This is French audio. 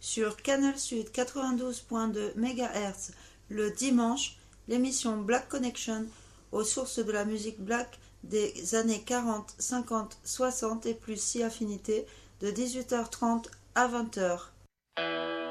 sur Canal Sud 92.2 MHz le dimanche, l'émission Black Connection aux sources de la musique black des années 40, 50, 60 et plus si affinité de 18h30 à 20h.